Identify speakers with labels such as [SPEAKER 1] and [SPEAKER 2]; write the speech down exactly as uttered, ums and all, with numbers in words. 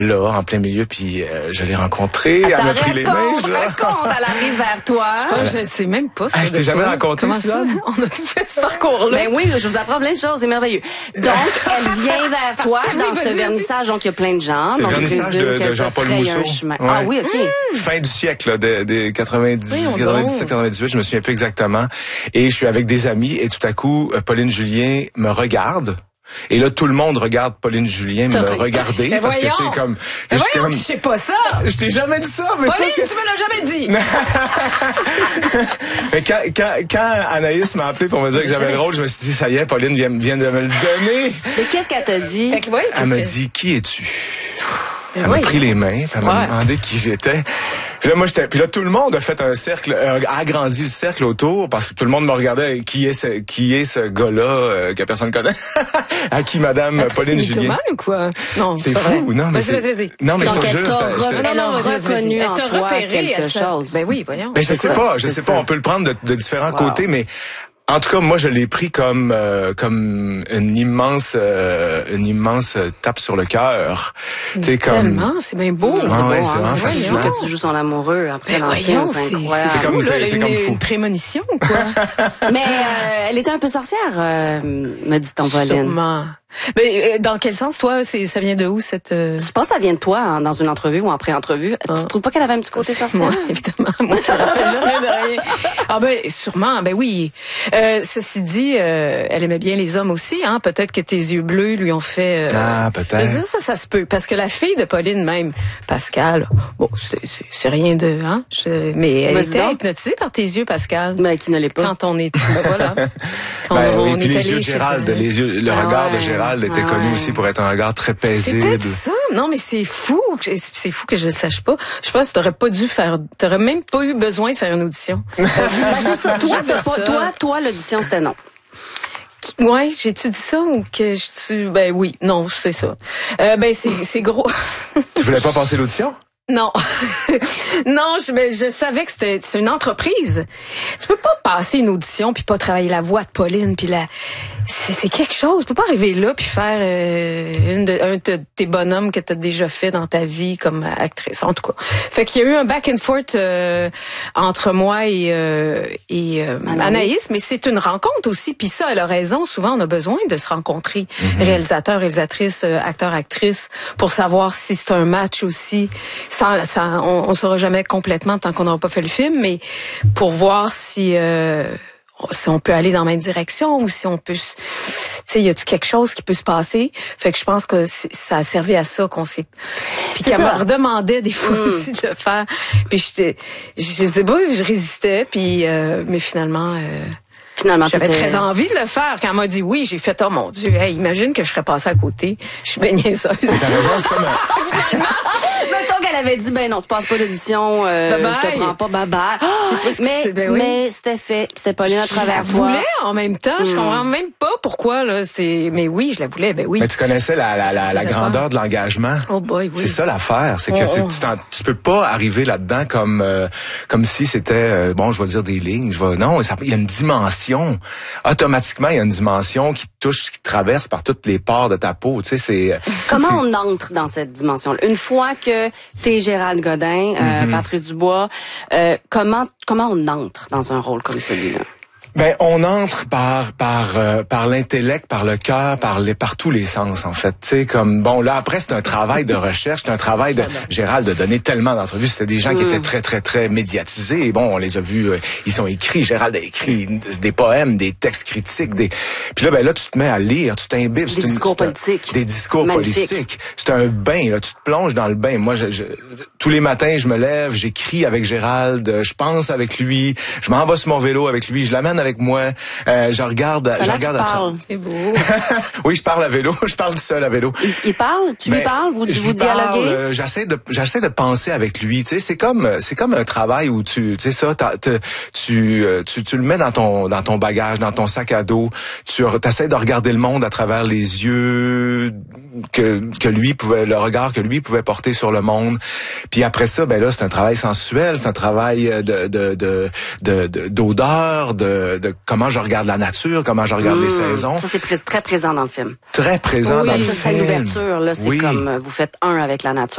[SPEAKER 1] là, en plein milieu, puis euh, je l'ai rencontrée, elle m'a pris les mains.
[SPEAKER 2] Raconte, raconte, elle arrive vers toi.
[SPEAKER 3] Je pense que je sais même pas ça.
[SPEAKER 1] Ah, je t'ai jamais rencontré,
[SPEAKER 3] Comment ça? On a tout fait ce parcours-là.
[SPEAKER 2] Ben oui, je vous apprends plein de choses, c'est merveilleux. Donc, elle vient vers toi
[SPEAKER 3] Oui,
[SPEAKER 2] dans
[SPEAKER 3] vas-y,
[SPEAKER 2] ce
[SPEAKER 3] vas-y.
[SPEAKER 2] vernissage, donc il y a plein de gens.
[SPEAKER 1] C'est le
[SPEAKER 2] donc, je
[SPEAKER 1] vernissage
[SPEAKER 2] présume
[SPEAKER 1] de,
[SPEAKER 2] qu'elle
[SPEAKER 1] de
[SPEAKER 2] se
[SPEAKER 1] Jean-Paul
[SPEAKER 2] fraye un
[SPEAKER 1] Mousseau.
[SPEAKER 2] chemin.
[SPEAKER 1] Ouais.
[SPEAKER 2] Ah oui, OK.
[SPEAKER 1] Fin du siècle, là, des, des quatre-vingt-dix,
[SPEAKER 3] Oui, on
[SPEAKER 1] quatre-vingt-dix-sept, quatre-vingt-dix-huit, je me souviens plus exactement. Et je suis avec des amis et tout à coup, Pauline Julien me regarde. Et là, tout le monde regarde Pauline Julien me regarder.
[SPEAKER 3] Mais
[SPEAKER 1] parce que, tu sais,
[SPEAKER 3] voyons.
[SPEAKER 1] comme...
[SPEAKER 3] Mais
[SPEAKER 1] je suis
[SPEAKER 3] voyons,
[SPEAKER 1] comme-
[SPEAKER 3] je sais pas ça.
[SPEAKER 1] Je t'ai jamais dit ça, mais
[SPEAKER 3] Pauline,
[SPEAKER 1] c'est parce
[SPEAKER 3] tu me l'as jamais dit.
[SPEAKER 1] que... mais quand, quand, quand Anaïs m'a appelé pour me dire que j'avais le rôle, je me suis dit, ça y est, Pauline vient, vient de me le donner.
[SPEAKER 2] Mais qu'est-ce qu'elle t'a dit?
[SPEAKER 3] Fait que, oui,
[SPEAKER 1] Elle m'a
[SPEAKER 3] que...
[SPEAKER 1] dit, qui es-tu?
[SPEAKER 3] Mais
[SPEAKER 1] Elle m'a
[SPEAKER 3] oui.
[SPEAKER 1] pris les mains, puis elle m'a
[SPEAKER 3] Ouais.
[SPEAKER 1] demandé qui j'étais. Puis là, moi, j'étais, puis là, tout le monde a fait un cercle, euh, a agrandi le cercle autour, parce que tout le monde me regardait, qui est ce, qui est ce gars-là, euh, que personne connaît, à qui Madame
[SPEAKER 3] Patrice,
[SPEAKER 1] Pauline
[SPEAKER 3] c'est
[SPEAKER 1] Julien.
[SPEAKER 3] mythomane ou quoi? Non,
[SPEAKER 1] C'est
[SPEAKER 3] pas
[SPEAKER 1] fou,
[SPEAKER 3] vrai.
[SPEAKER 1] non, mais
[SPEAKER 3] Vas-y,
[SPEAKER 1] c'est-
[SPEAKER 3] vas-y, vas-y.
[SPEAKER 1] Non, mais je
[SPEAKER 2] Donc,
[SPEAKER 1] te
[SPEAKER 2] elle
[SPEAKER 1] jure,
[SPEAKER 2] t'a
[SPEAKER 1] ça-
[SPEAKER 2] re-
[SPEAKER 1] je-
[SPEAKER 2] Elle a
[SPEAKER 3] vas-y, vas-y.
[SPEAKER 2] reconnu
[SPEAKER 3] Elle
[SPEAKER 2] en
[SPEAKER 3] t'a
[SPEAKER 2] toi
[SPEAKER 3] repéré,
[SPEAKER 2] quelque
[SPEAKER 3] elle sait.
[SPEAKER 2] chose.
[SPEAKER 3] Ben oui, voyons.
[SPEAKER 1] Ben, je sais
[SPEAKER 2] ça,
[SPEAKER 1] pas, je
[SPEAKER 2] c'est
[SPEAKER 1] sais
[SPEAKER 2] ça.
[SPEAKER 1] pas, on peut le prendre de, de différents
[SPEAKER 2] Wow.
[SPEAKER 1] côtés, mais en tout cas, moi, je l'ai pris comme euh, comme une immense euh, une immense tape sur le cœur. Tu sais, comme
[SPEAKER 3] Tellement, c'est bien beau.
[SPEAKER 2] C'est
[SPEAKER 1] Ouais,
[SPEAKER 2] beau,
[SPEAKER 1] ouais,
[SPEAKER 2] hein?
[SPEAKER 1] c'est vraiment
[SPEAKER 2] Tu
[SPEAKER 1] fascinant.
[SPEAKER 2] joues que tu joues son amoureux après
[SPEAKER 3] Ben
[SPEAKER 2] dans le film,
[SPEAKER 3] voyons,
[SPEAKER 2] c'est
[SPEAKER 3] c'est
[SPEAKER 2] incroyable.
[SPEAKER 3] c'est
[SPEAKER 1] comme-
[SPEAKER 3] fou,
[SPEAKER 1] c'est-
[SPEAKER 3] là,
[SPEAKER 1] c'est
[SPEAKER 3] une,
[SPEAKER 1] comme fou.
[SPEAKER 3] une prémonition, quoi.
[SPEAKER 2] Mais euh, elle était un peu sorcière, euh, me dit-ton Pauline.
[SPEAKER 3] Sûrement. Mais euh, dans quel sens, toi, c'est ça vient de où cette euh...
[SPEAKER 2] Je pense que ça vient de toi, hein, dans une entrevue ou en pré-entrevue.
[SPEAKER 3] Ah.
[SPEAKER 2] Tu trouves pas qu'elle avait un petit côté sorcière?
[SPEAKER 3] Moi, évidemment. Moi, je me rappelle jamais de rien. Ah ben, sûrement, ben oui. Euh, ceci dit, euh, elle aimait bien les hommes aussi, hein. Peut-être que tes yeux bleus lui ont fait... Euh,
[SPEAKER 1] Ah, peut-être.
[SPEAKER 3] je veux dire, ça, ça se peut. Parce que la fille de Pauline même, Pascal, bon, c'est, c'est, c'est rien de... Hein, je- mais elle
[SPEAKER 2] Vas-y
[SPEAKER 3] était
[SPEAKER 2] donc.
[SPEAKER 3] hypnotisée par tes yeux, Pascal.
[SPEAKER 2] Mais qui ne l'est pas.
[SPEAKER 3] Quand on est... Ben voilà. Quand
[SPEAKER 1] Ben
[SPEAKER 3] on
[SPEAKER 1] oui, puis
[SPEAKER 3] est
[SPEAKER 1] les
[SPEAKER 3] allé
[SPEAKER 1] yeux de
[SPEAKER 3] chez
[SPEAKER 1] Gérald,
[SPEAKER 3] elle.
[SPEAKER 1] les yeux, le
[SPEAKER 2] Ah
[SPEAKER 1] regard de
[SPEAKER 2] ouais.
[SPEAKER 1] Gérald était
[SPEAKER 2] Ah
[SPEAKER 1] connu
[SPEAKER 2] ouais.
[SPEAKER 1] aussi pour être un regard très
[SPEAKER 3] C'est
[SPEAKER 1] paisible.
[SPEAKER 3] peut-être ça. Non, mais c'est fou. que- C'est fou que je le sache pas. Je pense que t'aurais pas dû faire, t'aurais même pas eu besoin de faire une audition.
[SPEAKER 2] Ben, c'est ça. Toi,
[SPEAKER 3] Je veux dire
[SPEAKER 2] t'as pas-
[SPEAKER 3] ça.
[SPEAKER 2] toi, toi, l'audition, c'était non.
[SPEAKER 3] Ouais, j'ai-tu dit ça ou que je suis, ben oui, non, c'est ça. Euh, ben c'est, c'est gros.
[SPEAKER 1] Tu voulais pas passer l'audition?
[SPEAKER 3] Non, non, je, ben, je savais que c'était c'est une entreprise. Tu peux pas passer une audition puis pas travailler la voix de Pauline puis la, c'est, c'est quelque chose. Tu peux pas arriver là puis faire euh, une de, un de tes bonhommes que t'as déjà fait dans ta vie comme actrice. En tout cas, fait qu'il y a eu un back and forth euh, entre moi et euh, et euh,
[SPEAKER 2] Anaïs.
[SPEAKER 3] Anaïs, mais c'est une rencontre aussi. Puis ça, elle a raison. Souvent, on a besoin de se rencontrer, réalisateur, réalisatrice, euh, acteur, actrice, pour savoir si c'est un match aussi. Sans, sans, on, on saura jamais complètement tant qu'on n'aura pas fait le film, mais pour voir si euh, si on peut aller dans la même direction ou si on peut, tu sais, y a-tu quelque chose qui peut se passer. Fait que je pense que c'est- ça a servi à ça qu'on s'est, puis
[SPEAKER 2] C'est
[SPEAKER 3] qu'elle me
[SPEAKER 2] ça.
[SPEAKER 3] redemandait des fois
[SPEAKER 2] Mm.
[SPEAKER 3] aussi de le faire. Puis j'étais, je sais pas, je résistais, puis euh, mais finalement. Euh,
[SPEAKER 2] Finalement,
[SPEAKER 3] J'avais
[SPEAKER 2] t'étais-
[SPEAKER 3] très envie de le faire. Quand elle m'a dit oui, j'ai fait, oh mon Dieu, hey, imagine que je serais passée à côté. Je suis bien niaiseuse.
[SPEAKER 1] T'as raison, c'est comme un...
[SPEAKER 2] Mettons qu'elle avait dit, ben non, tu passes pas d'audition, euh,
[SPEAKER 3] Bye bye.
[SPEAKER 2] je te prends pas, bye bye.
[SPEAKER 3] sais pas ce qui
[SPEAKER 2] mais,
[SPEAKER 3] s'est- ben oui.
[SPEAKER 2] mais c'était fait, c'était Pauline à
[SPEAKER 3] Je
[SPEAKER 2] travers
[SPEAKER 3] la
[SPEAKER 2] toi.
[SPEAKER 3] voulais en même temps. Je
[SPEAKER 2] Mm.
[SPEAKER 3] comprends même pas pourquoi, là. C'est, mais oui, je la voulais, ben oui.
[SPEAKER 1] Mais tu connaissais la, la, la, la
[SPEAKER 3] faisait
[SPEAKER 1] grandeur
[SPEAKER 3] peur.
[SPEAKER 1] de l'engagement.
[SPEAKER 3] Oh boy, oui.
[SPEAKER 1] C'est ça l'affaire, c'est que
[SPEAKER 3] Oh,
[SPEAKER 1] c'est-
[SPEAKER 3] oh.
[SPEAKER 1] tu, t'en- tu peux pas arriver là-dedans comme euh, comme si c'était euh, bon, je vais dire des lignes, je vais non, ça- il y a une dimension. Automatiquement, il y a une dimension qui te touche, qui te traverse par toutes les pores de ta peau, tu sais, c'est
[SPEAKER 2] Comment
[SPEAKER 1] c'est-
[SPEAKER 2] on entre dans cette dimension-là? Une fois que t'es Gérald Godin, euh,
[SPEAKER 1] Mm-hmm.
[SPEAKER 2] Patrice Dubois, euh, comment comment on entre dans un rôle comme celui-là?
[SPEAKER 1] Ben, on entre par par euh, par l'intellect, par le cœur, par les par tous les sens en fait. Tu sais, comme bon là après c'est un travail de recherche, c'est un travail de Gérald de donner tellement d'entrevues. C'était des gens qui étaient très très très médiatisés. Et bon, on les a vus, euh, ils sont écrits. Gérald a écrit des poèmes, des textes critiques, des. Puis là ben là tu te mets à lire, tu t'imbibes.
[SPEAKER 2] Des
[SPEAKER 1] C'est une-
[SPEAKER 2] discours
[SPEAKER 1] c'est un-
[SPEAKER 2] politiques.
[SPEAKER 1] Des discours
[SPEAKER 2] Magnifique.
[SPEAKER 1] politiques. C'est un bain là, tu te plonges dans le bain. Moi, je, je- tous les matins je me lève, j'écris avec Gérald, je pense avec lui, je m'en vais sur mon vélo avec lui, je l'amène avec moi. Euh, je regarde,
[SPEAKER 2] Ça a
[SPEAKER 1] je
[SPEAKER 2] l'air
[SPEAKER 1] regarde
[SPEAKER 2] qu'il
[SPEAKER 1] à tra-
[SPEAKER 2] parle.
[SPEAKER 3] C'est beau.
[SPEAKER 1] oui, je parle à vélo, je parle tout seul à vélo.
[SPEAKER 2] Il, il parle? Tu lui
[SPEAKER 1] Ben,
[SPEAKER 2] parles? Vous,
[SPEAKER 1] je
[SPEAKER 2] vous
[SPEAKER 1] lui parle,
[SPEAKER 2] dialoguez?
[SPEAKER 1] euh, j'essaie de j'essaie de penser avec lui, tu sais, c'est comme c'est comme un travail où tu tu sais ça t'as- t'as- tu, euh, tu tu le mets dans ton dans ton bagage, dans ton sac à dos, tu essaies de regarder le monde à travers les yeux que que lui pouvait le regard que lui pouvait porter sur le monde. Puis après ça ben là c'est un travail sensuel, c'est un travail de de de de- de- d'odeur, de, de comment je regarde la nature, comment je regarde les
[SPEAKER 2] Mmh.
[SPEAKER 1] saisons.
[SPEAKER 2] Ça, c'est pré- très présent dans le film.
[SPEAKER 1] Très présent
[SPEAKER 3] Oui.
[SPEAKER 1] dans le
[SPEAKER 2] Ça, c'est une
[SPEAKER 1] film.
[SPEAKER 2] ouverture, là. C'est
[SPEAKER 1] Oui.
[SPEAKER 2] comme, euh, vous faites un avec la nature.